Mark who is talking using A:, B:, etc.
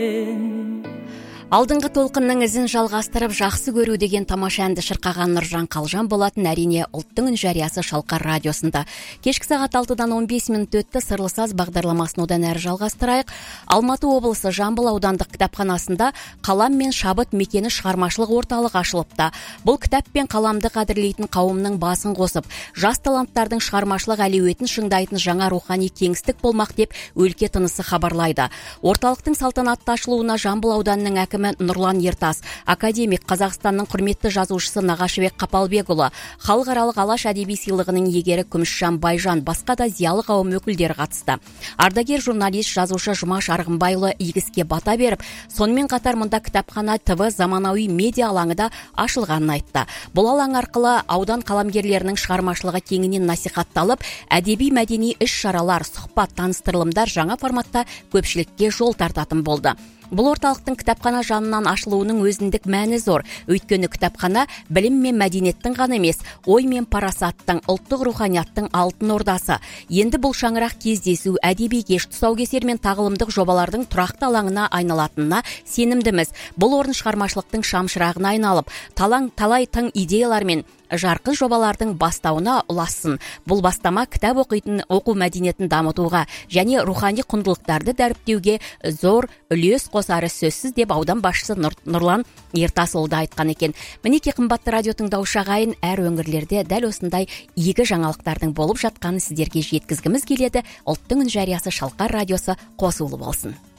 A: Алдыңғы толқынның ізін жалғастырып, жақсы көру деген тамаша әнді шырқаған Нұржан Қалжан болатын. Әрине, ұлттың үн жариясы Шалқар радиосында. Кешкі сағат 6-дан 15 минут өтті. Сырлы саз бағдарламасын одан әрі жалғастырайық. Алматы облысы Жамбыл аудандық кітапханасында қалам мен шабыт мекені шығармашылық орталық ашылыпты. Бұл кітап пен қаламды қадірлейтін қауымның басын қосып, жас таланттардың шығармашылық әлеуетін шыңдайтын жаңа рухани кеңістік болмақ деп өлке тынысы хабарлайды. Орталықтың салтанатты ашылуына Жамбыл ауданының әкімі Нұрлан Ертас, академик, Қазақстанның құрметті жазушысы Нағашыбек Қапалбекұлы, халықаралық Алаш әдеби сыйлығының иегері Күмісжан Байжан, басқа да зиялы қауым өкілдері қатысты. Ардагер журналист, жазушы Жұмаш Арғынбайұлы игіске бата беріп, сонымен қатар мұнда кітапхана, ТВ, заманауи медиа алаңы да ашылғанын айтты. Бұл алаң арқылы аудан қаламгерлерінің шығармашылығы кеңінен насихатталып, әдеби мәдени іс-шаралар, сұхбат, таныстырылымдар жаңа форматта көпшілікке жол тартатын болды. Бұл орталықтың кітапхана жанынан ашылуының өзіндік мәні зор. Өйткені кітапхана білім мен мәдениеттің ғана емес, ой мен парасаттың, ұлттық руханияттың алтын ордасы. Енді бұл шаңырақ кездесу, әдеби кеш, тұсаукесер мен тағылымдық жобалардың тұрақты алаңына айналатынына сенімдіміз. Бұл орын шығармашылықтың шамшырағына айналып, талай тың идеялар мен жарқын жобалардың бастауына ұлассын. Бұл бастама кітап оқу мәдениетін дамытуға және рухани құндылықтарды дәріптеуге зор үлес қосары сөзсіз деп аудан басшысы Нұрлан Ертасұлы да айтқан екен. Мінекей қымбатты радио тыңдаушы ағайын, әр өңірлерде дәл осындай игі жаңалықтардың болып жатқанын сіздерге жеткізгіміз келеді. Ұлттың үн жариясы Шалқар радиосы қосулы болсын.